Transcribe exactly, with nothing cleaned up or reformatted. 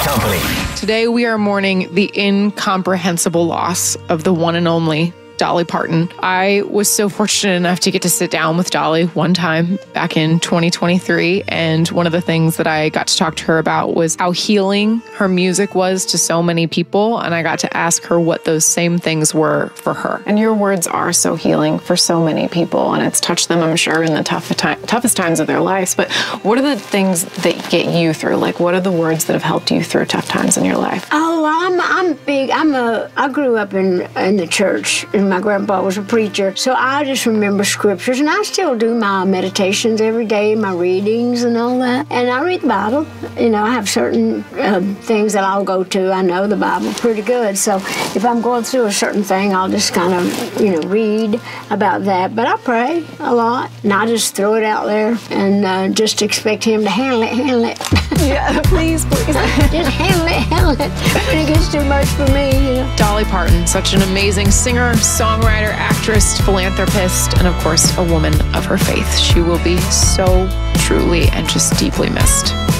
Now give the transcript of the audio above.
Company. Today we are mourning the incomprehensible loss of the one and only Dolly Parton. I was so fortunate enough to get to sit down with Dolly one time back in twenty twenty-three. And one of the things that I got to talk to her about was how healing her music was to so many people. And I got to ask her what those same things were for her. And your words are so healing for so many people. And it's touched them, I'm sure, in the tough time, toughest times of their lives. But what are the things that get you through? Like, what are the words that have helped you through tough times in your life? Oh, I'm, I'm big. I'm a, I grew up in, in the church. And my grandpa was a preacher, so I just remember scriptures, and I still do my meditations every day, my readings and all that. And I read the Bible. You know, I have certain uh, things that I'll go to. I know the Bible pretty good, so if I'm going through a certain thing, I'll just kind of, you know, read about that. But I pray a lot, and I just throw it out there and uh, just expect Him to handle it, handle it. Yeah, please, please. Just handle it, handle it. When it gets too much for me, you know. Dolly Parton, such an amazing singer, songwriter, actress, philanthropist, and of course, a woman of her faith. She will be so truly and just deeply missed.